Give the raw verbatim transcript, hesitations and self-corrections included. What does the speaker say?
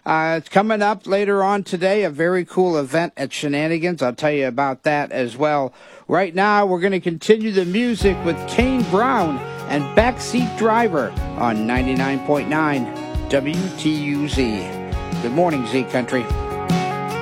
Uh, it's coming up later on today, a very cool event at Shenanigans. I'll tell you about that as well. Right now, we're going to continue the music with Kane Brown and Backseat Driver on ninety-nine point nine W T U Z. Good morning, Z Country.